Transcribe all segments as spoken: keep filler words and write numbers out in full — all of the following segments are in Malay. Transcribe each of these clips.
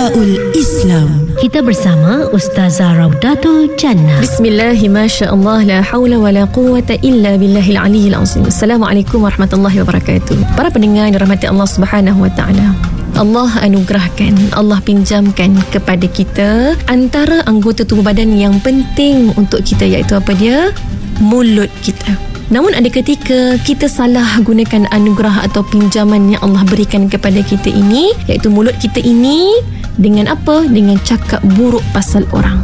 Nidaul Islam. Kita bersama Ustazah Raudatul Jannah. Bismillahi masyaallah, la haula wa la quwwata illa billahil aliyyil azim. Assalamualaikum warahmatullahi wabarakatuh. Para pendengar yang dirahmati Allah Subhanahu wa taala, Allah anugerahkan, Allah pinjamkan kepada kita antara anggota tubuh badan yang penting untuk kita, iaitu apa dia? Mulut kita. Namun ada ketika kita salah gunakan anugerah atau pinjaman yang Allah berikan kepada kita ini, iaitu mulut kita ini, dengan apa? Dengan cakap buruk pasal orang,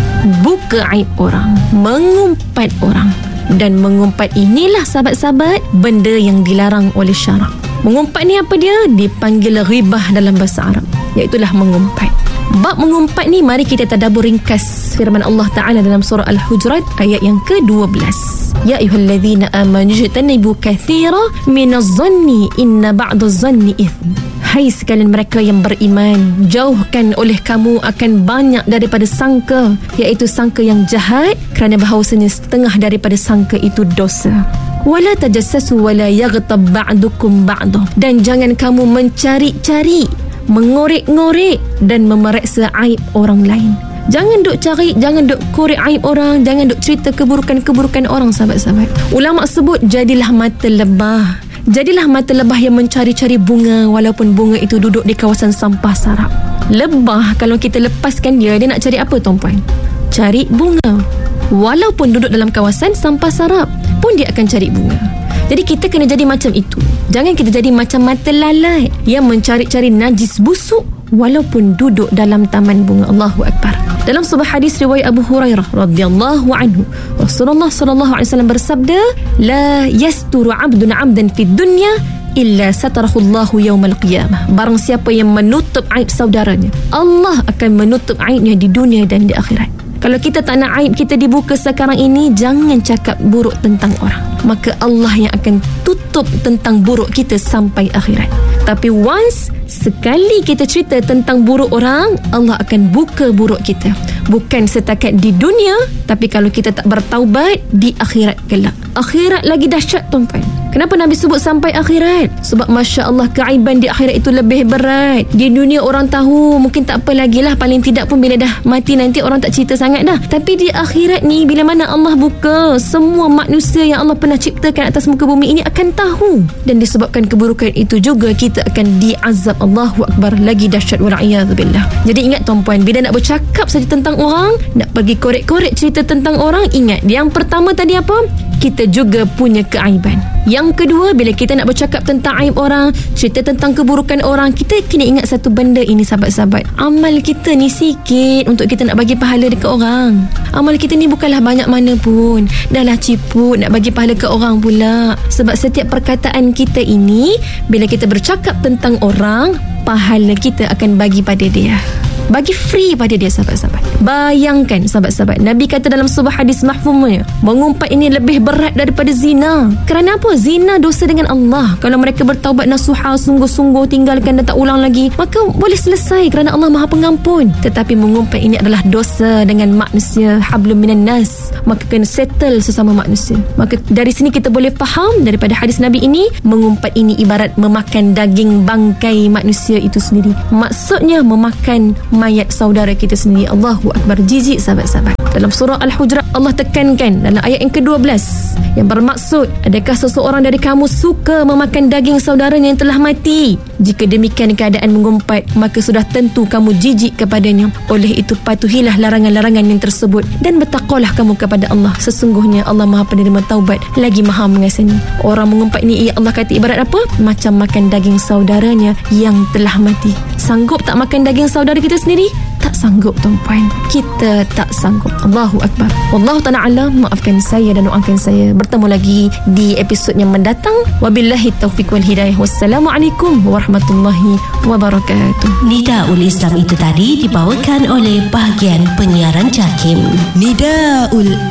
buka aib orang, mengumpat orang. Dan mengumpat inilah, sahabat-sahabat, benda yang dilarang oleh syarak. Mengumpat ni apa dia? Dipanggil ghibah dalam bahasa Arab, iaitulah mengumpat. Bab mengumpat ni, mari kita tadabbur ringkas firman Allah Ta'ala dalam surah Al-Hujurat ayat yang ke dua belas. Ya ayyuhallazina amanu jtanibu katsira minaz-zanni inna ba'daz-zanni itsm. Hai sekalian mereka yang beriman, jauhkan oleh kamu akan banyak daripada sangka, iaitu sangka yang jahat, kerana bahawasanya setengah daripada sangka itu dosa. Wala tajassasu wala yaghtab ba'dukum ba'da. Dan jangan kamu mencari-cari, mengorek-ngorek dan memeriksa aib orang lain. Jangan duk cari, jangan duk korek aib orang, jangan duk cerita keburukan-keburukan orang, sahabat-sahabat. Ulama sebut, jadilah mata lebah. Jadilah mata lebah yang mencari-cari bunga, walaupun bunga itu duduk di kawasan sampah sarap. Lebah, kalau kita lepaskan dia, dia nak cari apa, tuan-puan? Cari bunga. Walaupun duduk dalam kawasan sampah sarap pun dia akan cari bunga. Jadi kita kena jadi macam itu. Jangan kita jadi macam mata lalat yang mencari-cari najis busuk walaupun duduk dalam taman bunga. Allahu Akbar. Dalam sebuah hadis riwayat Abu Hurairah radhiyallahu anhu, Rasulullah sallallahu alaihi wasallam bersabda, la yasturu 'abdun 'abdan fid dunya illa satarahu Allahu yaumal qiyamah. Barang siapa yang menutup aib saudaranya, Allah akan menutup aibnya di dunia dan di akhirat. Kalau kita tak nak aib kita dibuka sekarang ini, jangan cakap buruk tentang orang, maka Allah yang akan tutup tentang buruk kita sampai akhirat. Tapi once sekali kita cerita tentang buruk orang, Allah akan buka buruk kita. Bukan setakat di dunia, tapi kalau kita tak bertaubat, di akhirat kelak. Akhirat lagi dahsyat, tuan-tuan. Kenapa Nabi sebut sampai akhirat? Sebab Masya Allah, keaiban di akhirat itu lebih berat. Di dunia orang tahu, mungkin tak apa lagi lah. Paling tidak pun bila dah mati nanti orang tak cerita sangat dah. Tapi di akhirat ni, bila mana Allah buka, semua manusia yang Allah pernah ciptakan atas muka bumi ini akan tahu. Dan disebabkan keburukan itu juga, kita akan diazab. Allahu Akbar, lagi dahsyat, wal'iyadzubillah. Jadi ingat, tuan-puan, bila nak bercakap saja tentang orang, nak pergi korek-korek cerita tentang orang, ingat, yang pertama tadi apa? Kita juga punya keaiban. Yang kedua, bila kita nak bercakap tentang aib orang, cerita tentang keburukan orang, kita kena ingat satu benda ini, sahabat-sahabat. Amal kita ni sikit untuk kita nak bagi pahala dekat orang. Amal kita ni bukanlah banyak mana pun. Dah lah ciput nak bagi pahala ke orang pula. Sebab setiap perkataan kita ini, bila kita bercakap tentang orang, pahala kita akan bagi pada dia. Bagi free pada dia, sahabat-sahabat. Bayangkan, sahabat-sahabat, Nabi kata dalam sebuah hadis mahfumnya, mengumpat ini lebih berat daripada zina. Kerana apa? Zina dosa dengan Allah. Kalau mereka bertaubat nasuha, sungguh-sungguh tinggalkan dan tak ulang lagi, maka boleh selesai kerana Allah Maha Pengampun. Tetapi mengumpat ini adalah dosa dengan manusia, hablum minan nas, maka kena settle sesama manusia. Maka dari sini kita boleh faham daripada hadis Nabi ini, mengumpat ini ibarat memakan daging bangkai manusia itu sendiri. Maksudnya memakan mayat saudara kita sendiri. Allahu Akbar, jijik, sahabat-sahabat. Dalam surah Al-Hujurat, Allah tekankan dalam ayat yang ke dua belas, yang bermaksud, adakah seseorang dari kamu suka memakan daging saudaranya yang telah mati? Jika demikian keadaan mengumpat, maka sudah tentu kamu jijik kepadanya. Oleh itu patuhilah larangan-larangan yang tersebut dan bertakwalah kamu kepada Allah. Sesungguhnya Allah Maha Penerima Taubat, lagi Maha Mengasani. Orang mengumpat ni, Allah kata ibarat apa? Macam makan daging saudaranya yang telah mati. Sanggup tak makan daging saudara kita sendiri? Tak sanggup, tuan-puan. Kita tak sanggup. Allahu Akbar. Wallahu ta'ala alam. Maafkan saya dan doakan saya. Bertemu lagi di episod yang mendatang. Wabillahi taufiq wal hidayah. Wassalamualaikum warahmatullahi wabarakatuh. Nidaul Islam itu tadi dibawakan oleh bahagian penyiaran JAKIM. Nidaul